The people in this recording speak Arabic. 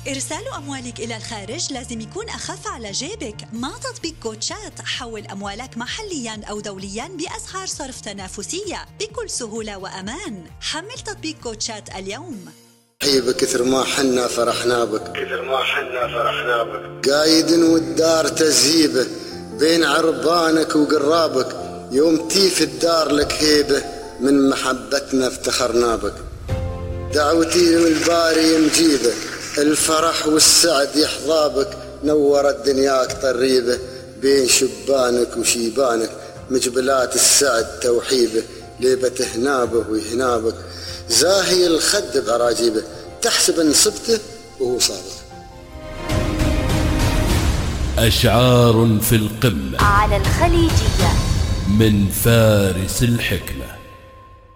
إرسال أموالك إلى الخارج لازم يكون أخف على جيبك. مع تطبيق كوتشات حول أموالك محلياً أو دولياً بأسعار صرف تنافسية بكل سهولة وأمان. حمل تطبيق كوتشات اليوم. كثر ما حنا فرحنا بك قايد والدار تزيبه بين عربانك وقرابك. يوم تيف الدار لك هيبه من محبتنا افتخرنا بك. دعوتي والباري مجيبه الفرح والسعد يحظابك. نورت دنياك طريبه بين شبانك وشيبانك. مجبلات السعد توحيبه ليبة هنابه ويهنابك. زاهي الخد بعراجيبه تحسب ان صبته وهو صابك. أشعار في القمة على الخليجية من فارس الحكمة.